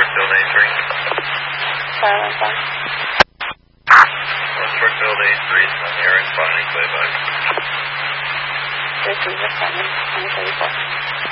Brookfield A3. Silent on. West Brookfield A3 is on the air responding, play by. This is the 7, 2034.